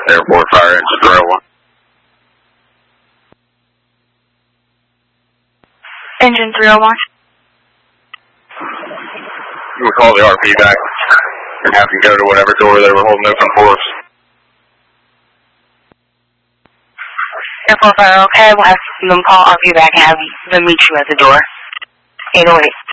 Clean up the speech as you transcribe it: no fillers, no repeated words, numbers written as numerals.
Airport Fire Engine 301. Engine 301. You would call the RP back and have them go to whatever door they were holding open for us. Airport Fire, okay, we'll have them call RP back and have them meet you at the door. 808.